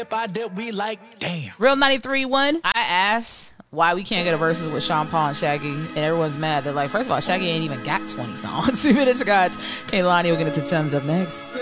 I did, we like, damn. Real 93.1. I asked why we can't get a verses with Sean Paul and Shaggy, and everyone's mad. They're like, first of all, Shaggy ain't even got 20 songs. 2 minutes ago, Kaylani will get into Tim's up next.